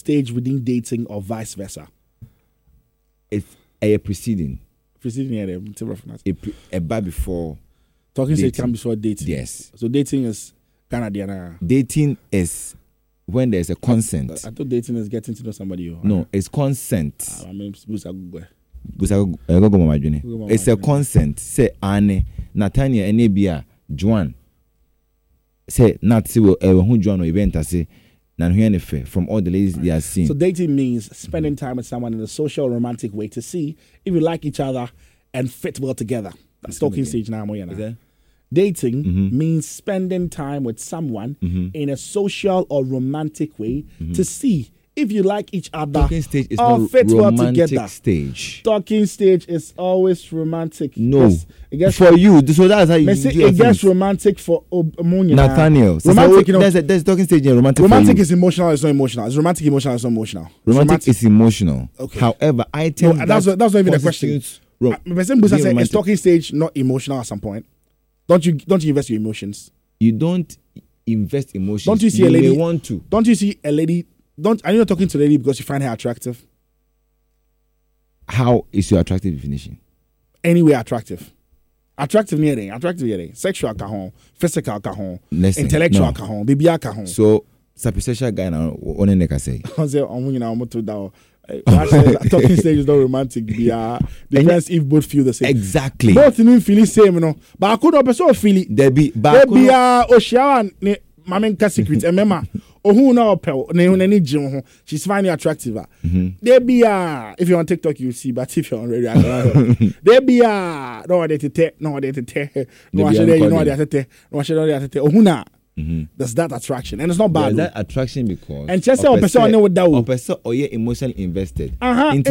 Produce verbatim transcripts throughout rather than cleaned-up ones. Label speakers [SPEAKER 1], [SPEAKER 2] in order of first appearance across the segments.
[SPEAKER 1] stage within dating or vice versa?
[SPEAKER 2] It's a preceding.
[SPEAKER 1] Preceding here,
[SPEAKER 2] a, pre- a bar before.
[SPEAKER 1] Talking dating. Stage comes before dating.
[SPEAKER 2] Yes.
[SPEAKER 1] So dating is Canadian.
[SPEAKER 2] Dating is when there's a consent.
[SPEAKER 1] I, I thought dating is getting to know somebody. Or,
[SPEAKER 2] no, it's consent.
[SPEAKER 1] I mean, it's
[SPEAKER 2] a consent. Say Anne, Nathaniel, Enebia, Joan. Say not see who Joan or event I say. From all the ladies they are seeing.
[SPEAKER 1] So dating means spending time with someone in a social, romantic way to see if you like each other and fit well together. That's talking stage now. Dating mm-hmm. means spending time with someone mm-hmm. in a social or romantic way mm-hmm. to see if you like each other.
[SPEAKER 2] Talking stage is
[SPEAKER 1] or
[SPEAKER 2] not
[SPEAKER 1] fit
[SPEAKER 2] romantic
[SPEAKER 1] well together.
[SPEAKER 2] Stage.
[SPEAKER 1] Talking stage is always romantic.
[SPEAKER 2] No,
[SPEAKER 1] yes, it gets,
[SPEAKER 2] for you. So that's how you do
[SPEAKER 1] it. It gets romantic for Omunya.
[SPEAKER 2] Nathaniel. So romantic, you know, there's a there's talking stage in romantic.
[SPEAKER 1] Romantic is emotional. It's not emotional. It's romantic. Emotional. It's not emotional. It's
[SPEAKER 2] romantic,
[SPEAKER 1] romantic
[SPEAKER 2] is emotional. Okay. However, I tell
[SPEAKER 1] no, that's that that's not even a question.
[SPEAKER 2] Ro-
[SPEAKER 1] I, say, is talking stage not emotional at some point? Don't you don't you invest your emotions?
[SPEAKER 2] You don't invest emotions.
[SPEAKER 1] Don't you see
[SPEAKER 2] you
[SPEAKER 1] a lady?
[SPEAKER 2] May want to?
[SPEAKER 1] Don't you see a lady? Don't are you not talking to a lady because you find her attractive?
[SPEAKER 2] How is your attractive definition?
[SPEAKER 1] Anyway, attractive. Attractive near attractive near sexual kahon, physical kahon, intellectual no. kahon, bibia kahon.
[SPEAKER 2] So, superficial guy now, one in the say.
[SPEAKER 1] I say, I'm going to to down. Talking stage is not romantic. Yeah, depends if both feel the same.
[SPEAKER 2] Exactly.
[SPEAKER 1] Both in feel the same, you know. But I could not also feel it.
[SPEAKER 2] There be,
[SPEAKER 1] there be a Oshawa ne mamenka secret. Remember, oh who now pel ne ne jim. She's finally attractive. Mm-hmm. There be a if you're on TikTok you see, but if you're on radio, there be a no one to te, no one to te, no one should you know they te, no one should know they te. Oh who na. Mm-hmm. There's that attraction, and it's not bad.
[SPEAKER 2] There's that attraction because
[SPEAKER 1] and just say a person know what that
[SPEAKER 2] a person or you emotionally invested.
[SPEAKER 1] Uh-huh.
[SPEAKER 2] Into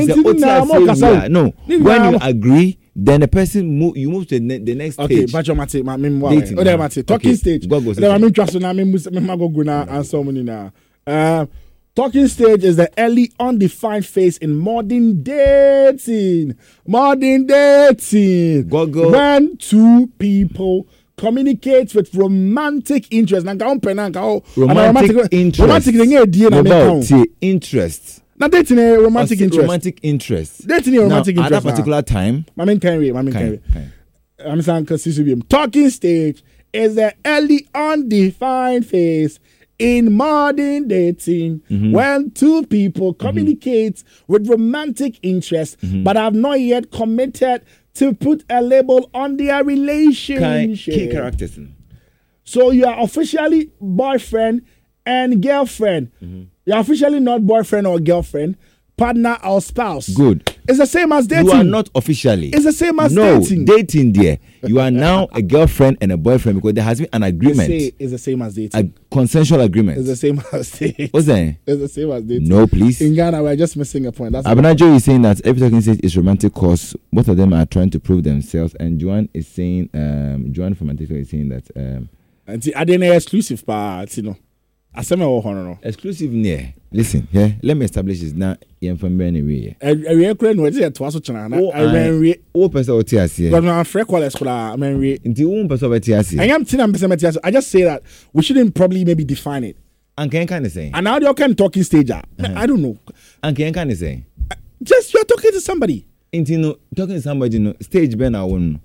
[SPEAKER 2] the no. When you agree, then the person move. You move to the, ne- the next
[SPEAKER 1] okay,
[SPEAKER 2] stage.
[SPEAKER 1] Okay, but you must dating. Oh, there must talking okay. stage. Go go. Then I'm interested. I'm in. I'm go go now and so many now. Uh, talking stage is the early undefined phase in modern dating. Modern dating.
[SPEAKER 2] Go go.
[SPEAKER 1] When two people communicates with romantic interest.
[SPEAKER 2] Romantic,
[SPEAKER 1] romantic
[SPEAKER 2] interest.
[SPEAKER 1] Romantic
[SPEAKER 2] about interest.
[SPEAKER 1] Now dating a romantic interest.
[SPEAKER 2] Romantic interest.
[SPEAKER 1] Dating a romantic
[SPEAKER 2] now,
[SPEAKER 1] interest.
[SPEAKER 2] At that particular now. time.
[SPEAKER 1] I mean, can we? I mean, can we? I'm saying talking stage is the early undefined phase in modern dating mm-hmm. when two people communicate mm-hmm. with romantic interest mm-hmm. but have not yet committed to put a label on their relationship.
[SPEAKER 2] Key characters.
[SPEAKER 1] So you are officially boyfriend and girlfriend. Mm-hmm. You're officially not boyfriend or girlfriend, partner or spouse.
[SPEAKER 2] Good.
[SPEAKER 1] It's the same as dating.
[SPEAKER 2] You are not officially.
[SPEAKER 1] It's the same as
[SPEAKER 2] no,
[SPEAKER 1] dating.
[SPEAKER 2] No, dating there. You are now a girlfriend and a boyfriend because there has been an agreement.
[SPEAKER 1] Say it's the same as dating.
[SPEAKER 2] A consensual agreement.
[SPEAKER 1] It's the same as dating.
[SPEAKER 2] What's that?
[SPEAKER 1] It's the same as dating.
[SPEAKER 2] No, please.
[SPEAKER 1] In Ghana, we're just missing a point. That's
[SPEAKER 2] Abanajo is saying that every talking stage is romantic cause both of them are trying to prove themselves, and Joan is saying, um, Joan from Antigua is saying that. Um,
[SPEAKER 1] and see, I didn't exclusive part, you know. I said, no, no,
[SPEAKER 2] exclusive near. Listen, yeah. Let me establish this now. I'm from Benny.
[SPEAKER 1] I reckon what is it? Was such an
[SPEAKER 2] I ran. Oh, person or tears here.
[SPEAKER 1] But I'm fresh. What is I mean, we.
[SPEAKER 2] Into one person over tears here.
[SPEAKER 1] I am ten percent tears. I just say that we shouldn't probably maybe define it.
[SPEAKER 2] And can kind of say.
[SPEAKER 1] And now you can talking stage. Uh-huh. I don't know.
[SPEAKER 2] And can kind of say.
[SPEAKER 1] Just you're talking to somebody.
[SPEAKER 2] Into no talking to somebody. No stage Ben I won't.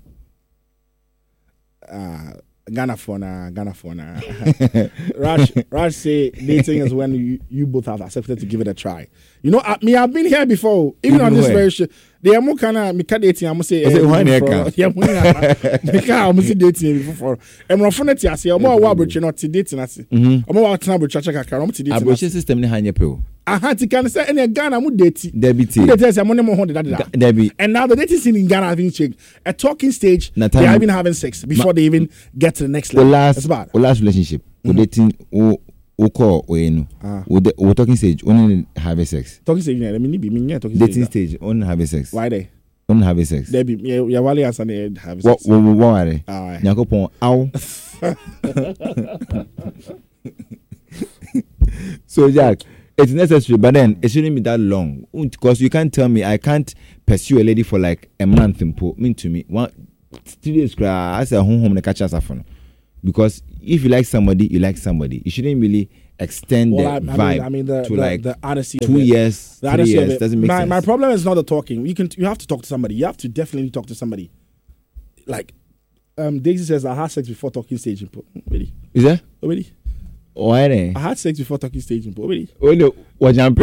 [SPEAKER 1] Ah. Ghana for na, Ghana for na. Raj, Raj say dating is when you, you both have accepted to give it a try. You know, I, me, I've been here before, even, even on this very show. They are more kind of me dating. I'm say,
[SPEAKER 2] yeah, one year
[SPEAKER 1] yeah, me I'm say dating before. I'm not funny to say, I'm more about you not to dating. I say, I'm more about to check a car. I'm to dating.
[SPEAKER 2] Abortion system ni hanya pe.
[SPEAKER 1] I had to kind of say, any Ghana would date.
[SPEAKER 2] Debbie,
[SPEAKER 1] Debbie. And now the dating scene in Ghana having changed. At talking stage, they are even having sex before Ma- they even get to the next level.
[SPEAKER 2] The last, That's bad. The last relationship, mm-hmm. dating, o o call o enu. We talking stage, only having sex.
[SPEAKER 1] Talking stage, I mean, be me talking
[SPEAKER 2] dating stage, only having sex.
[SPEAKER 1] Why they?
[SPEAKER 2] Only having sex.
[SPEAKER 1] Debbie, yeah, yeah, wale answer the having
[SPEAKER 2] sex. What, what, what are they?
[SPEAKER 1] Ah,
[SPEAKER 2] Nyakopon, ow. So Jack. It's necessary, but then it shouldn't be that long because you can't tell me I can't pursue a lady for like a month and put mean to me one three days. I say home home the catch us because if you like somebody, you like somebody. You shouldn't really extend
[SPEAKER 1] Well, I,
[SPEAKER 2] the
[SPEAKER 1] I
[SPEAKER 2] vibe
[SPEAKER 1] mean, I mean the,
[SPEAKER 2] to
[SPEAKER 1] the,
[SPEAKER 2] like
[SPEAKER 1] the honesty of
[SPEAKER 2] two
[SPEAKER 1] it.
[SPEAKER 2] years,
[SPEAKER 1] The
[SPEAKER 2] three
[SPEAKER 1] honesty of
[SPEAKER 2] years
[SPEAKER 1] it.
[SPEAKER 2] doesn't make
[SPEAKER 1] my,
[SPEAKER 2] sense.
[SPEAKER 1] My problem is not the talking. You can you have to talk to somebody. You have to definitely talk to somebody. Like, um, Daisy says, I had sex before talking stage input. Really?
[SPEAKER 2] Is that?
[SPEAKER 1] Really?
[SPEAKER 2] Why then?
[SPEAKER 1] I had sex before talking stage input. Really?
[SPEAKER 2] Oh no, what jump?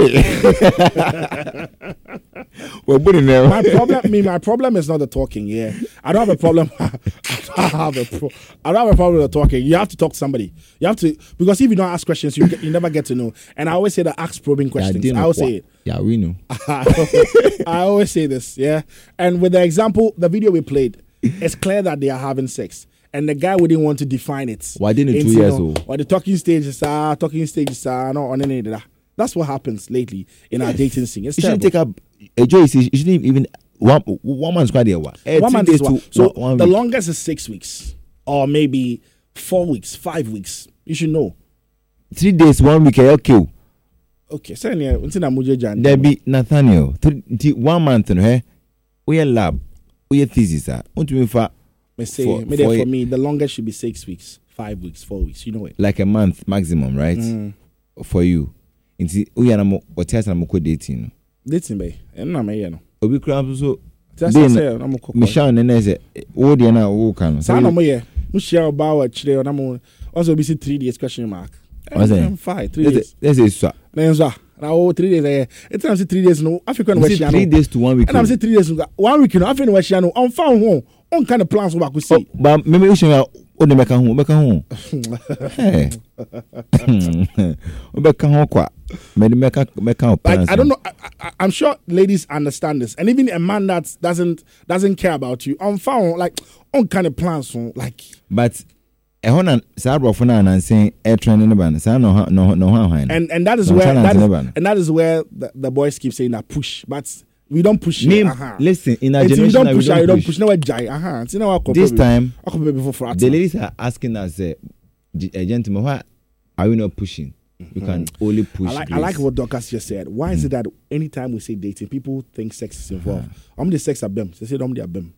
[SPEAKER 2] We're putting there.
[SPEAKER 1] My problem, I mean, my problem is not the talking. Yeah, I don't have a problem. I don't have a pro, I don't have a problem with the talking. You have to talk to somebody. You have to, because if you don't ask questions, you get, you never get to know. And I always say that ask probing questions.
[SPEAKER 2] Yeah,
[SPEAKER 1] I always say it.
[SPEAKER 2] Yeah, we know.
[SPEAKER 1] I always say this. Yeah, and with the example, the video we played, it's clear that they are having sex. And the guy wouldn't want to define it.
[SPEAKER 2] Why didn't it two
[SPEAKER 1] you
[SPEAKER 2] years
[SPEAKER 1] know,
[SPEAKER 2] old?
[SPEAKER 1] Or the talking stages are talking stages are no on any that. That's what happens lately in our dating scene. It's
[SPEAKER 2] you shouldn't
[SPEAKER 1] terrible.
[SPEAKER 2] take up a choice. You shouldn't even one one man's quite there. One
[SPEAKER 1] One month is one. So
[SPEAKER 2] one
[SPEAKER 1] the
[SPEAKER 2] week.
[SPEAKER 1] longest is six weeks, or maybe four weeks, five weeks. You should know.
[SPEAKER 2] Three days, one week. Okay.
[SPEAKER 1] Okay, so
[SPEAKER 2] There be Nathaniel. Three, one month, no, hey. We are lab. We are thesis. Ah, want to for
[SPEAKER 1] me say,
[SPEAKER 2] for,
[SPEAKER 1] me
[SPEAKER 2] for,
[SPEAKER 1] for me, the longest should be six weeks, five weeks, four weeks. You know it.
[SPEAKER 2] like a month maximum, right?
[SPEAKER 1] Mm.
[SPEAKER 2] For you. Inti we are na what test na mo dating.
[SPEAKER 1] Dating be. And na me no.
[SPEAKER 2] Obi kura so
[SPEAKER 1] Just say na mo kokko.
[SPEAKER 2] Michelle nene say wo de na wo kan.
[SPEAKER 1] Sa na mo ye. Mo share ba wa chire na mo also be see three days question mark.
[SPEAKER 2] What's that?
[SPEAKER 1] Five, three days.
[SPEAKER 2] Let's say so.
[SPEAKER 1] Na so. Na o three days eh. It's time say three days no. African we share no.
[SPEAKER 2] three days to one week.
[SPEAKER 1] And I'm say three days no. One week no. African we share no. On found home. On kind of plans we could see.
[SPEAKER 2] Oh, but maybe we should o de meka ho, meka ho. Hey. O meka ho kwa. Me de meka meka plans.
[SPEAKER 1] Like I don't know. I, I, I'm sure ladies understand this, and even a man that doesn't doesn't care about you, on found like on kind of plans like.
[SPEAKER 2] But e ho na sa brofo na na say air training ban. Sa no no no ho han.
[SPEAKER 1] And and that is where that is, and that is where the, the boys keep saying that push, but we don't push.
[SPEAKER 2] Name,
[SPEAKER 1] uh-huh.
[SPEAKER 2] Listen, in our
[SPEAKER 1] it's
[SPEAKER 2] generation,
[SPEAKER 1] we don't push.
[SPEAKER 2] we don't,
[SPEAKER 1] We don't
[SPEAKER 2] push.
[SPEAKER 1] push. No, jai. Uh-huh. It's now
[SPEAKER 2] This time,
[SPEAKER 1] before
[SPEAKER 2] the ladies are asking us, uh, a gentleman, why are we not pushing? You can only push.
[SPEAKER 1] I like,
[SPEAKER 2] grace.
[SPEAKER 1] I like what Dorcas just said. Why is it that anytime we say dating, people think sex is involved?
[SPEAKER 2] Uh-huh.
[SPEAKER 1] I'm the sex abem. They say I'm the abem.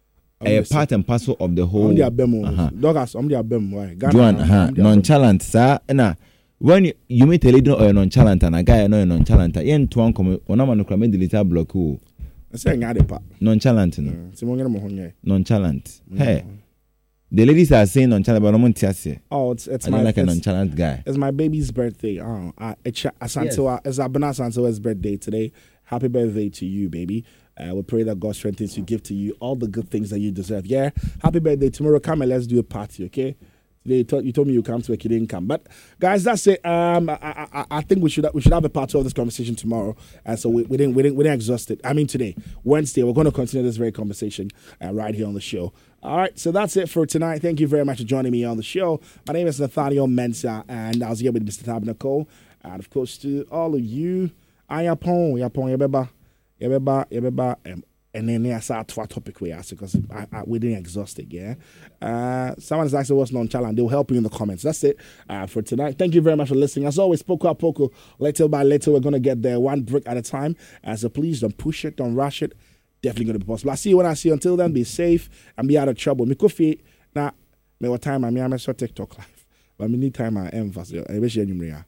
[SPEAKER 2] A part and parcel of the whole.
[SPEAKER 1] I'm the abem.
[SPEAKER 2] Uh-huh.
[SPEAKER 1] Dorcas, I'm the abem. Why?
[SPEAKER 2] Joan, uh-huh. nonchalant, sir. Na when you, you meet a lady or a nonchalant and a guy no nonchalant, yen to one come on a man who come delete block who.
[SPEAKER 1] I say ngade pa.
[SPEAKER 2] Nonchalant, no.
[SPEAKER 1] Mm.
[SPEAKER 2] Nonchalant. Mm. Hey. The ladies are saying nonchalant, but I'm not
[SPEAKER 1] Oh, it's it's
[SPEAKER 2] I
[SPEAKER 1] my
[SPEAKER 2] don't like a
[SPEAKER 1] it's,
[SPEAKER 2] nonchalant guy.
[SPEAKER 1] It's my baby's birthday. Oh, uh, it's Asantewa. It's Abena Asantewa's birthday today. Happy birthday to you, baby. Uh, we pray that God strengthens you, give to you all the good things that you deserve. Yeah. Happy birthday tomorrow. Come and let's do a party, okay? Today you told, you told me you come to work, you didn't come. But guys, that's it. Um, I, I, I think we should we should have a part two of this conversation tomorrow. And so we, we didn't we didn't we didn't exhaust it. I mean today, Wednesday, we're going to continue this very conversation uh, right here on the show. All right, so that's it for tonight. Thank you very much for joining me on the show. My name is Nathaniel Mensah, and I was here with Mister Tabernacle, and of course to all of you. Ayapon, yapon, yabeba, yabeba, yabeba, um. And then I saw a topic we asked because I, I, we didn't exhaust it, yeah. Uh, someone is asking what's nonchalant. They'll help you in the comments. That's it uh, for tonight. Thank you very much for listening. As always, poco a poco, little by little, we're going to get there one brick at a time. Uh, so please don't push it, don't rush it. Definitely going to be possible. I'll see you when I see you. Until then, be safe and be out of trouble. Me coffee, now, me what time I mean, I'm short TikTok live. But me need time I am fast. I wish you knew. All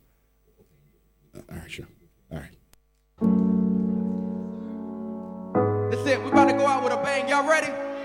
[SPEAKER 1] right, sure. All right.
[SPEAKER 3] That's it. We're about to go out with a bang. Y'all ready?